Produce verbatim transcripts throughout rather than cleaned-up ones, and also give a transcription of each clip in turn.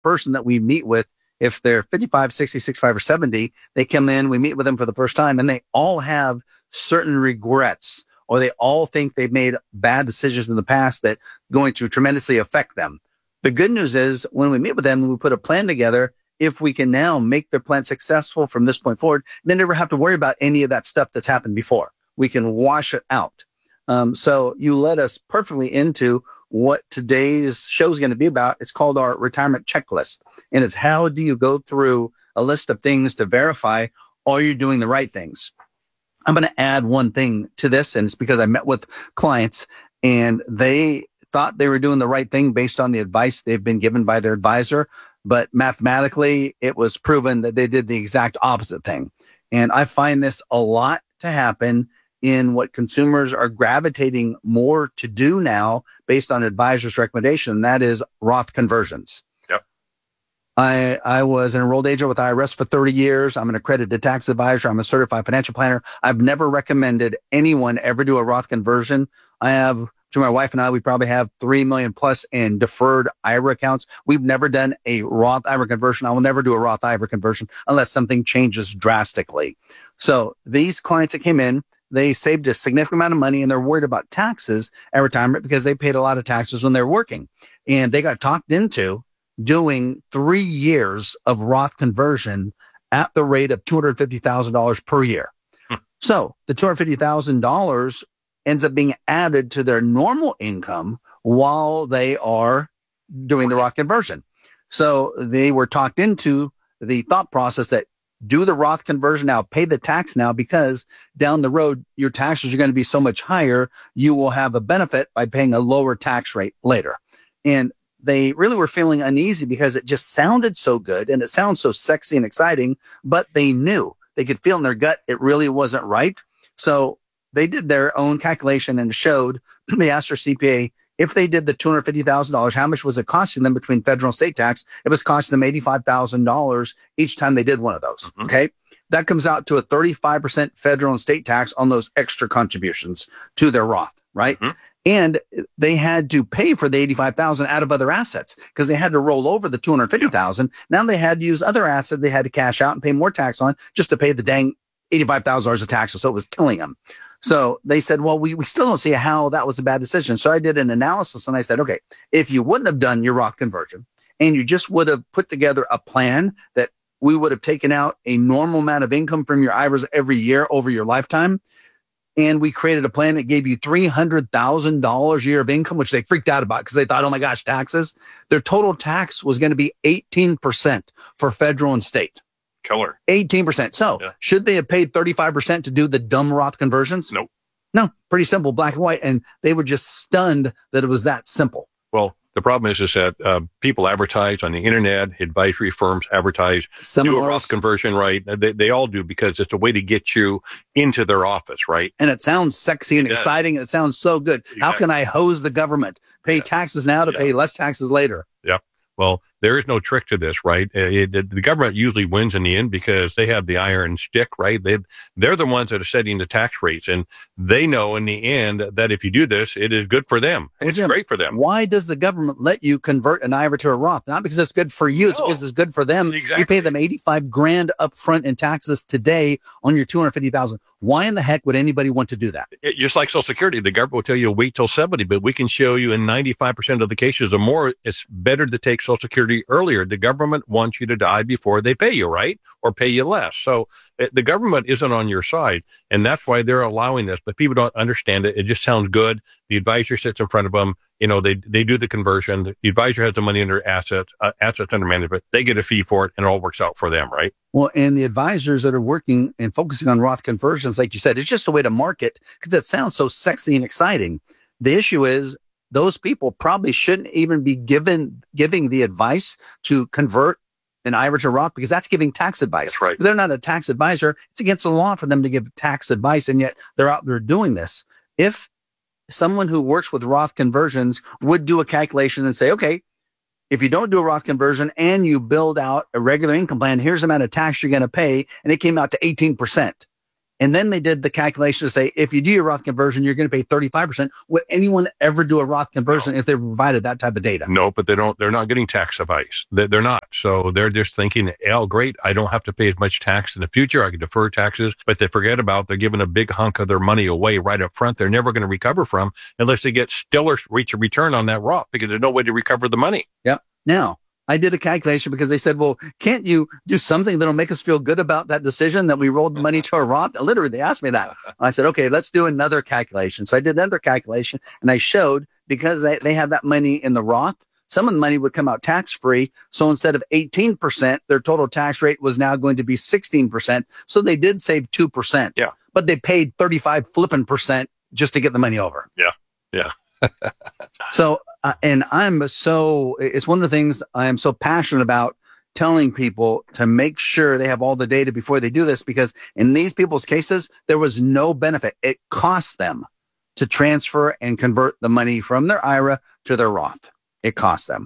person that we meet with, if they're fifty-five, sixty, sixty-five, or seventy, they come in, we meet with them for the first time, and they all have certain regrets, or they all think they've made bad decisions in the past that going to tremendously affect them. The good news is when we meet with them, we put a plan together. If we can now make their plan successful from this point forward, they never have to worry about any of that stuff that's happened before. We can wash it out. Um, so you led us perfectly into what today's show is going to be about. It's called our retirement checklist. And it's how do you go through a list of things to verify are you doing the right things? I'm going to add one thing to this, and it's because I met with clients and they thought they were doing the right thing based on the advice they've been given by their advisor. But mathematically, it was proven that they did the exact opposite thing. And I find this a lot to happen in what consumers are gravitating more to do now based on advisors' recommendation, and that is Roth conversions. Yep. I I was an enrolled agent with I R S for thirty years. I'm an accredited tax advisor. I'm a certified financial planner. I've never recommended anyone ever do a Roth conversion. I have, to my wife and I, we probably have three million plus in deferred I R A accounts. We've never done a Roth I R A conversion. I will never do a Roth I R A conversion unless something changes drastically. So these clients that came in, they saved a significant amount of money and they're worried about taxes at retirement because they paid a lot of taxes when they're working. And they got talked into doing three years of Roth conversion at the rate of two hundred fifty thousand dollars per year. Hmm. So the two hundred fifty thousand dollars ends up being added to their normal income while they are doing the Roth conversion. So they were talked into the thought process that do the Roth conversion now, pay the tax now, because down the road, your taxes are going to be so much higher. You will have a benefit by paying a lower tax rate later. And they really were feeling uneasy because it just sounded so good and it sounds so sexy and exciting, but they knew they could feel in their gut it really wasn't right. So they did their own calculation and showed, they asked their C P A, if they did the two hundred fifty thousand dollars, how much was it costing them between federal and state tax? It was costing them eighty-five thousand dollars each time they did one of those. Mm-hmm. Okay. That comes out to a thirty-five percent federal and state tax on those extra contributions to their Roth, right? Mm-hmm. And they had to pay for the eighty-five thousand out of other assets because they had to roll over the two hundred fifty thousand. Now they had to use other assets they had to cash out and pay more tax on just to pay the dang eighty-five thousand dollars of taxes. So it was killing them. So they said, well, we, we still don't see how that was a bad decision. So I did an analysis and I said, okay, if you wouldn't have done your Roth conversion and you just would have put together a plan that we would have taken out a normal amount of income from your I R As every year over your lifetime, and we created a plan that gave you three hundred thousand dollars a year of income, which they freaked out about because they thought, oh my gosh, taxes. Their total tax was going to be eighteen percent for federal and state. Killer. eighteen percent. So yeah. Should they have paid thirty-five percent to do the dumb Roth conversions? Nope. No, pretty simple, black and white. And they were just stunned that it was that simple. Well, the problem is, is that uh, people advertise on the internet, advisory firms advertise, Some do a Roth conversion, right? They, they all do because it's a way to get you into their office, right? And it sounds sexy and yeah. exciting. And it sounds so good. Exactly. How can I hose the government? Pay yeah. taxes now to yeah. pay less taxes later. Yeah. Well, there is no trick to this, right? It, it, the government usually wins in the end because they have the iron stick, right? They, they're the ones that are setting the tax rates, and they know in the end that if you do this, it is good for them. It's Jim, great for them. Why does the government let you convert an I R A to a Roth? Not because it's good for you. It's no. because it's good for them. Exactly. You pay them eighty-five grand up front in taxes today on your two hundred fifty thousand. Why in the heck would anybody want to do that? It, just like Social Security, the government will tell you to wait till seventy, but we can show you in ninety-five percent of the cases or more, it's better to take Social Security earlier. The government wants you to die before they pay you, right? Or pay you less. So it, the government isn't on your side, and that's why they're allowing this. But people don't understand it. It just sounds good. The advisor sits in front of them. You know, they they do the conversion. The advisor has the money under assets, uh, assets under management. They get a fee for it, and it all works out for them, right? Well, and the advisors that are working and focusing on Roth conversions, like you said, it's just a way to market because it sounds so sexy and exciting. The issue is those people probably shouldn't even be given giving the advice to convert an I R A to Roth because that's giving tax advice. That's right. They're not a tax advisor. It's against the law for them to give tax advice, and yet they're out there doing this. If someone who works with Roth conversions would do a calculation and say, okay, if you don't do a Roth conversion and you build out a regular income plan, here's the amount of tax you're going to pay, and it came out to eighteen percent. And then they did the calculation to say, if you do your Roth conversion, you're going to pay thirty-five percent. Would anyone ever do a Roth conversion No. if they provided that type of data? No, but they don't, they're not getting tax advice. They- They're not. So they're just thinking, oh, great, I don't have to pay as much tax in the future. I can defer taxes, but they forget about they're giving a big hunk of their money away right up front. They're never going to recover from unless they get stellar reach a return on that Roth, because there's no way to recover the money. Yep. Now, I did a calculation because they said, well, can't you do something that'll make us feel good about that decision that we rolled money to a Roth? Literally, they asked me that. I said, okay, let's do another calculation. So I did another calculation and I showed, because they, they have that money in the Roth, some of the money would come out tax free. So instead of eighteen percent, their total tax rate was now going to be sixteen percent. So they did save two percent. Yeah. But they paid thirty-five flipping percent just to get the money over. Yeah. Yeah. So, uh, and I'm so, it's one of the things I am so passionate about, telling people to make sure they have all the data before they do this, because in these people's cases, there was no benefit. It cost them to transfer and convert the money from their I R A to their Roth. It cost them.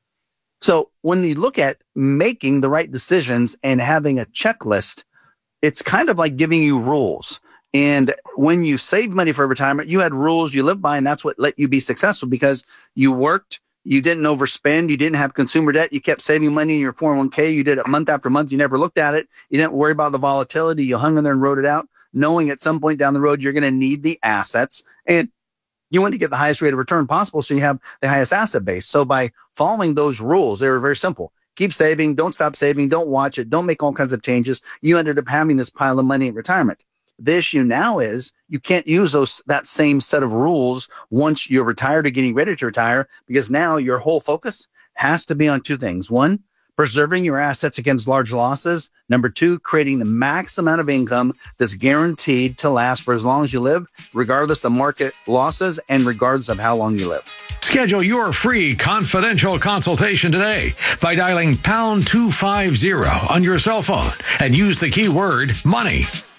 So when you look at making the right decisions and having a checklist, it's kind of like giving you rules. And when you save money for retirement, you had rules you lived by, and that's what let you be successful, because you worked, you didn't overspend, you didn't have consumer debt, you kept saving money in your four oh one k, you did it month after month, you never looked at it, you didn't worry about the volatility, you hung in there and wrote it out, knowing at some point down the road you're going to need the assets, and you want to get the highest rate of return possible, so you have the highest asset base. So by following those rules, they were very simple. Keep saving, don't stop saving, don't watch it, don't make all kinds of changes. You ended up having this pile of money in retirement. The issue now is you can't use those that same set of rules once you're retired or getting ready to retire, because now your whole focus has to be on two things. One, preserving your assets against large losses. Number two, creating the max amount of income that's guaranteed to last for as long as you live, regardless of market losses and regardless of how long you live. Schedule your free confidential consultation today by dialing pound two fifty on your cell phone and use the keyword money.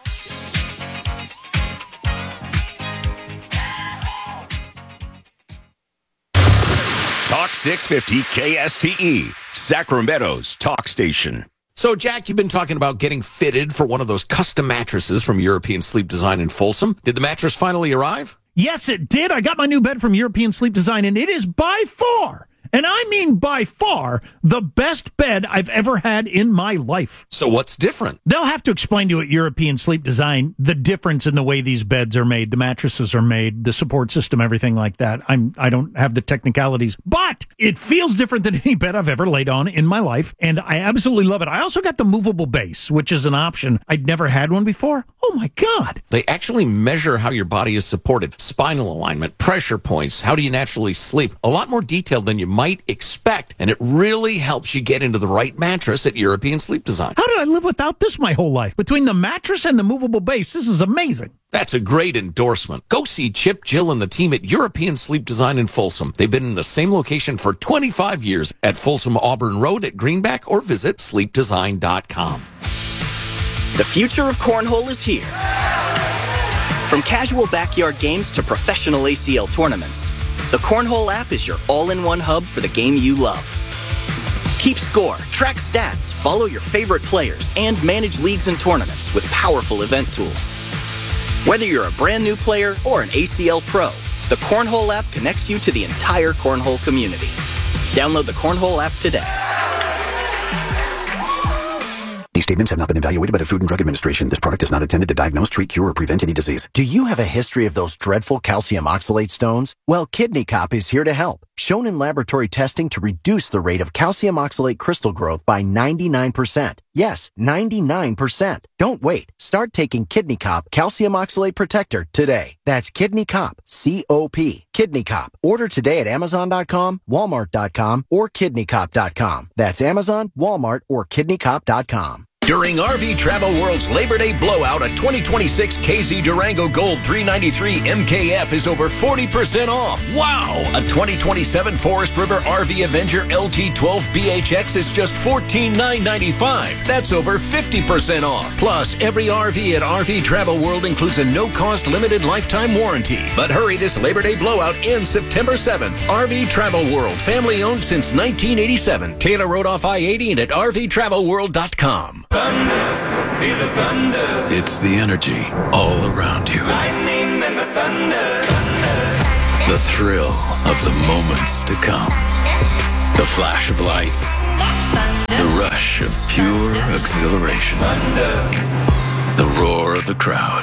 Talk six fifty K S T E, Sacramento's talk station. So, Jack, you've been talking about getting fitted for one of those custom mattresses from European Sleep Design in Folsom. Did the mattress finally arrive? Yes, it did. I got my new bed from European Sleep Design, and it is by far, and I mean by far, the best bed I've ever had in my life. So what's different? They'll have to explain to it, European Sleep Design, the difference in the way these beds are made, the mattresses are made, the support system, everything like that. I'm, I don't have the technicalities, but it feels different than any bed I've ever laid on in my life, and I absolutely love it. I also got the movable base, which is an option. I'd never had one before. Oh, my God. They actually measure how your body is supported, spinal alignment, pressure points, how do you naturally sleep, a lot more detailed than you might expect, and it really helps you get into the right mattress at European Sleep Design. How did I live without this my whole life? Between the mattress and the movable base, this is amazing. That's a great endorsement. Go see Chip, Jill, and the team at European Sleep Design in Folsom. They've been in the same location for twenty-five years at Folsom Auburn Road at Greenback, or visit sleep design dot com. The future of cornhole is here. From casual backyard games to professional A C L tournaments, the Cornhole app is your all-in-one hub for the game you love. Keep score, track stats, follow your favorite players, and manage leagues and tournaments with powerful event tools. Whether you're a brand new player or an A C L pro, the Cornhole app connects you to the entire cornhole community. Download the Cornhole app today. These statements have not been evaluated by the Food and Drug Administration. This product is not intended to diagnose, treat, cure, or prevent any disease. Do you have a history of those dreadful calcium oxalate stones? Well, Kidney Cop is here to help. Shown in laboratory testing to reduce the rate of calcium oxalate crystal growth by ninety-nine percent. Yes, ninety-nine percent. Don't wait. Start taking Kidney Cop Calcium Oxalate Protector today. That's Kidney Cop, C O P. Kidney Cop. Order today at amazon dot com, walmart dot com, or kidney cop dot com. That's Amazon, Walmart, or kidney cop dot com. During R V Travel World's Labor Day blowout, a twenty twenty-six K Z Durango Gold three ninety-three M K F is over forty percent off. Wow! A twenty twenty-seven Forest River R V Avenger L T twelve B H X is just fourteen thousand nine hundred ninety-five dollars. That's over fifty percent off. Plus, every R V at R V Travel World includes a no-cost limited lifetime warranty. But hurry, this Labor Day blowout ends September seventh. R V Travel World, family owned since nineteen eighty-seven. Taylor Road off I eighty and at R V travel world dot com. Feel the thunder. It's the energy all around you. Lightning and the thunder. The thrill of the moments to come. The flash of lights. The rush of pure exhilaration. Thunder. The roar of the crowd.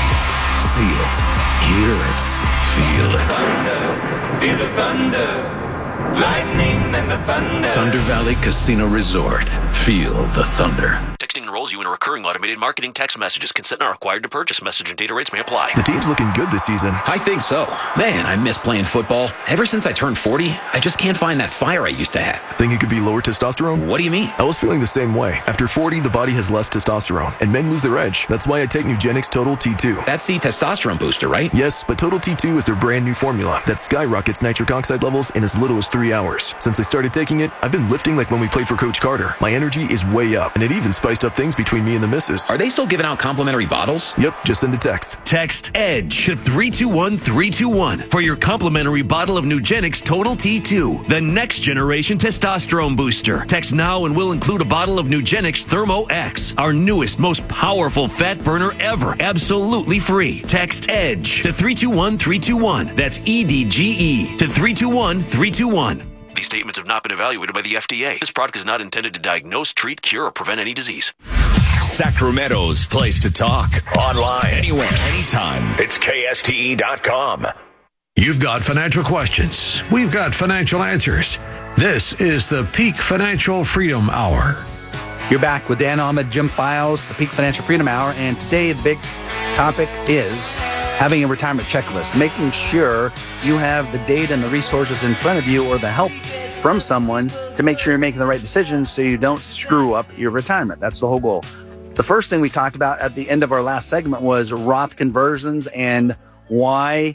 See it, hear it, feel it. Thunder. Feel the thunder. Lightning and the thunder. Thunder Valley Casino Resort. Feel the thunder. Texting enrolls you in a recurring automated marketing text messages. Consent not required to purchase. Message and data rates may apply. The team's looking good this season. I think so. Man, I miss playing football. Ever since I turned forty, I just can't find that fire I used to have. Think it could be lower testosterone? What do you mean? I was feeling the same way. After forty, the body has less testosterone, and men lose their edge. That's why I take Nugenix Total T two. That's the testosterone booster, right? Yes, but Total T two is their brand new formula that skyrockets nitric oxide levels in as little as three hours. Since I started taking it, I've been lifting like when we played for Coach Carter. My energy is way up, and it even spiced up things between me and the missus. Are they still giving out complimentary bottles? Yep, just send a text. Text EDGE to three two one three two one for your complimentary bottle of Nugenix Total T two, the next generation testosterone booster. Text now and we'll include a bottle of Nugenix Thermo X, our newest, most powerful fat burner ever, absolutely free. Text EDGE to three two one three two one. That's E D G E to three two one three two one. These statements have not been evaluated by the F D A. This product is not intended to diagnose, treat, cure, or prevent any disease. Sacramento's place to talk. Online. Anywhere. Anytime. It's K S T E dot com. You've got financial questions. We've got financial answers. This is the Peak Financial Freedom Hour. You're back with Dan Ahmed, Jim Files, the Peak Financial Freedom Hour, and today the big topic is having a retirement checklist, making sure you have the data and the resources in front of you or the help from someone to make sure you're making the right decisions so you don't screw up your retirement. That's the whole goal. The first thing we talked about at the end of our last segment was Roth conversions and why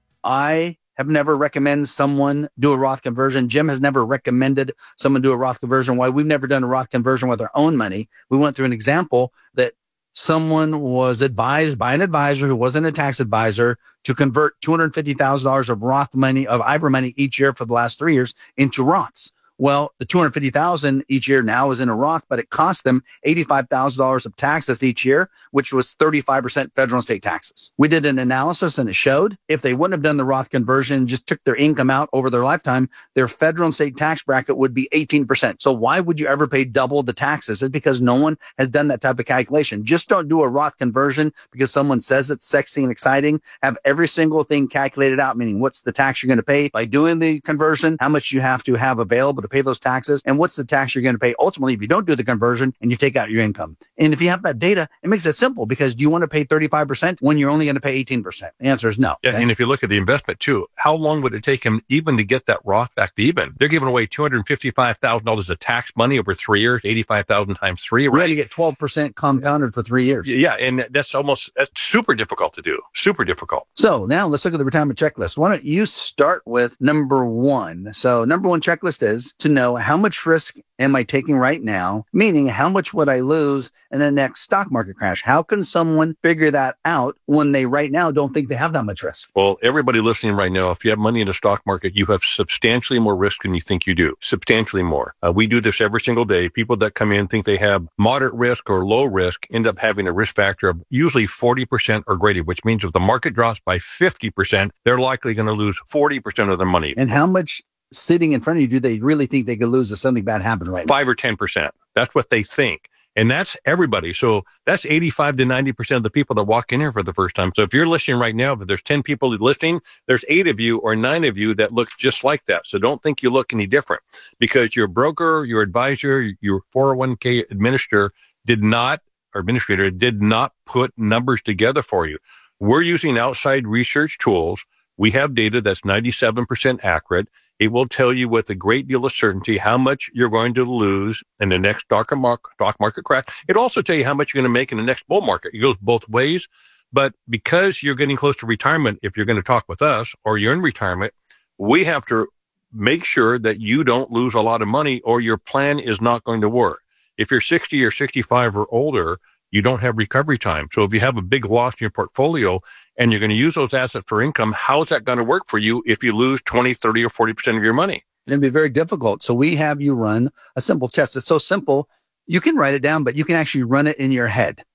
I have never recommended someone do a Roth conversion. Jim has never recommended someone do a Roth conversion. Why we've never done a Roth conversion with our own money. We went through an example that someone was advised by an advisor who wasn't a tax advisor to convert two hundred fifty thousand dollars of Roth money, of I B R A money each year for the last three years into Roths. Well, the two hundred fifty thousand dollars each year now is in a Roth, but it cost them eighty-five thousand dollars of taxes each year, which was thirty-five percent federal and state taxes. We did an analysis and it showed if they wouldn't have done the Roth conversion, just took their income out over their lifetime, their federal and state tax bracket would be eighteen percent. So why would you ever pay double the taxes? It's because no one has done that type of calculation. Just don't do a Roth conversion because someone says it's sexy and exciting. Have every single thing calculated out, meaning what's the tax you're going to pay by doing the conversion, how much you have to have available to pay those taxes, and what's the tax you're going to pay ultimately if you don't do the conversion and you take out your income. And if you have that data, it makes it simple because do you want to pay thirty-five percent when you're only going to pay eighteen percent? The answer is no. Yeah, okay? and if you look at the investment too, how long would it take him even to get that Roth back to even? They're giving away two hundred fifty-five thousand dollars of tax money over three years, eighty-five thousand times three. Right? You get twelve percent compounded for three years. Yeah, and that's almost that's super difficult to do. Super difficult. So now let's look at the retirement checklist. Why don't you start with number one? So number one checklist is to know how much risk am I taking right now? Meaning how much would I lose in the next stock market crash? How can someone figure that out when they right now don't think they have that much risk? Well, everybody listening right now, if you have money in the stock market, you have substantially more risk than you think you do. Substantially more. Uh, we do this every single day. People that come in think they have moderate risk or low risk end up having a risk factor of usually forty percent or greater, which means if the market drops by fifty percent, they're likely going to lose forty percent of their money. And how much sitting in front of you do they really think they could lose if something bad happened right now? Five or ten percent. That's what they think. And that's everybody. So that's eighty-five to ninety percent of the people that walk in here for the first time. So if you're listening right now, if there's ten people listening, there's eight of you or nine of you that look just like that. So don't think you look any different because your broker, your advisor, your four oh one k administrator did not, or administrator did not put numbers together for you. We're using outside research tools. We have data that's ninety-seven percent accurate. It will tell you with a great deal of certainty how much you're going to lose in the next stock market crash. It'll also tell you how much you're going to make in the next bull market. It goes both ways. But because you're getting close to retirement, if you're going to talk with us or you're in retirement, we have to make sure that you don't lose a lot of money or your plan is not going to work. If you're sixty or sixty-five or older, you don't have recovery time. So if you have a big loss in your portfolio and you're going to use those assets for income, how's that going to work for you if you lose twenty, thirty, or forty percent of your money? It'd be very difficult. So we have you run a simple test. It's so simple. You can write it down, but you can actually run it in your head.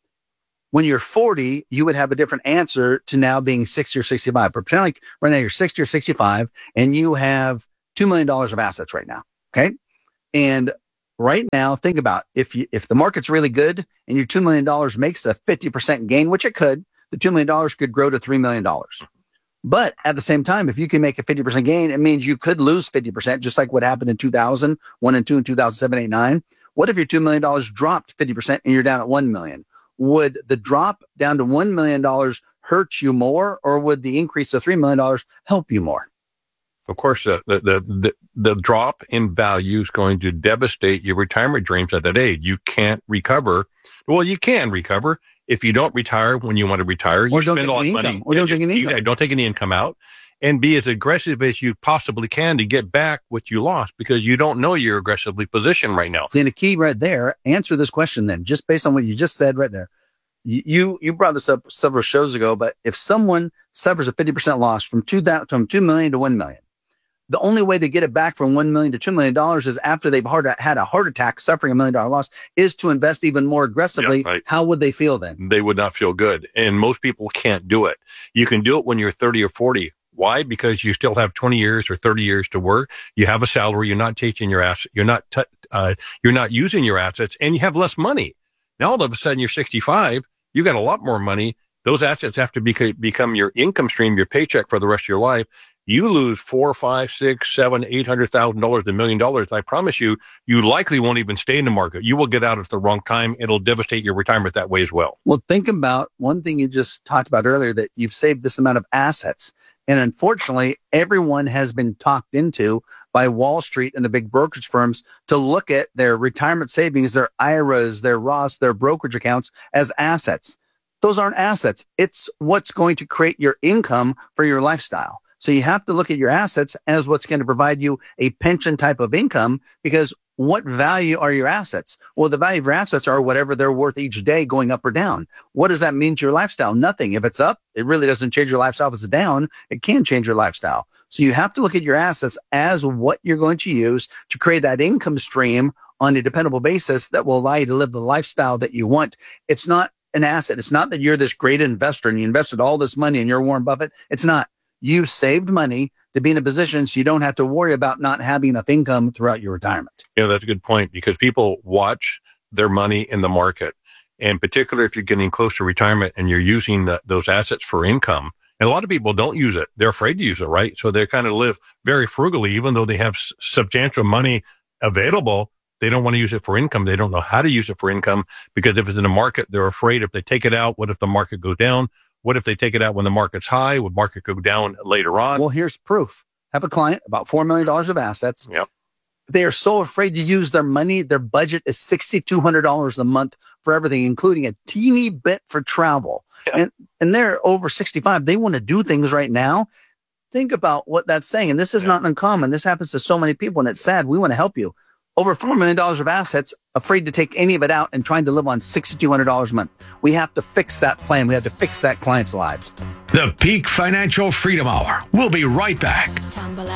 When you're forty, you would have a different answer to now being sixty or sixty-five. Pretend like right now you're sixty or sixty-five and you have two million dollars of assets right now. Okay. And right now, think about if you, if the market's really good and your two million dollars makes a fifty percent gain, which it could, the two million dollars could grow to three million dollars. But at the same time, if you can make a fifty percent gain, it means you could lose fifty percent, just like what happened in two thousand, one and two in two thousand seven, eight, nine. What if your two million dollars dropped fifty percent and you're down at one million dollars? Would the drop down to one million dollars hurt you more, or would the increase to three million dollars help you more? Of course, uh, the, the, the, the drop in value is going to devastate your retirement dreams at that age. You can't recover. Well, you can recover if you don't retire when you want to retire. You Or don't spend take a lot any of money. income. Or don't take any You- income. Don't take any income out, and be as aggressive as you possibly can to get back what you lost, because you don't know you're aggressively positioned right now. See, the key right there, answer this question then, just based on what you just said right there. You you brought this up several shows ago, but if someone suffers a fifty percent loss from two from two million to one million, the only way to get it back from one million to two million dollars is after they've hard, had a heart attack, suffering a million dollar loss, is to invest even more aggressively. Yeah, right. How would they feel then? They would not feel good, and most people can't do it. You can do it when you're thirty or forty. Why? Because you still have twenty years or thirty years to work. You have a salary. You're not taking your ass. You're not. T- uh, you're not using your assets, and you have less money. Now all of a sudden you're sixty-five. You got a lot more money. Those assets have to beca- become your income stream, your paycheck for the rest of your life. You lose four, five, six, seven, eight hundred thousand dollars, a million dollars. I promise you, you likely won't even stay in the market. You will get out at the wrong time. It'll devastate your retirement that way as well. Well, think about one thing you just talked about earlier, that you've saved this amount of assets. And unfortunately, everyone has been talked into by Wall Street and the big brokerage firms to look at their retirement savings, their I R As, their Roths, their brokerage accounts as assets. Those aren't assets. It's what's going to create your income for your lifestyle. So you have to look at your assets as what's going to provide you a pension type of income, because what value are your assets? Well, the value of your assets are whatever they're worth each day, going up or down. What does that mean to your lifestyle? Nothing. If it's up, it really doesn't change your lifestyle. If it's down, it can change your lifestyle. So you have to look at your assets as what you're going to use to create that income stream on a dependable basis that will allow you to live the lifestyle that you want. It's not an asset. It's not that you're this great investor and you invested all this money and you're Warren Buffett. It's not. You saved money to be in a position so you don't have to worry about not having enough income throughout your retirement. You know, that's a good point, because people watch their money in the market. And particularly if you're getting close to retirement and you're using the, those assets for income. And a lot of people don't use it. They're afraid to use it, right? So they kind of live very frugally, even though they have s- substantial money available. They don't want to use it for income. They don't know how to use it for income, because if it's in the market, they're afraid if they take it out, what if the market goes down? What if they take it out when the market's high? Would market go down later on? Well, here's proof. Have a client, about four million dollars of assets. Yep. They are so afraid to use their money. Their budget is six thousand two hundred dollars a month for everything, including a teeny bit for travel. Yeah. And, and they're over sixty-five. They want to do things right now. Think about what that's saying. And this is yeah. not uncommon. This happens to so many people, and it's sad. We want to help you. Over four million dollars of assets, afraid to take any of it out and trying to live on six thousand two hundred dollars a month. We have to fix that plan. We have to fix that client's lives. The Peak Financial Freedom Hour. We'll be right back.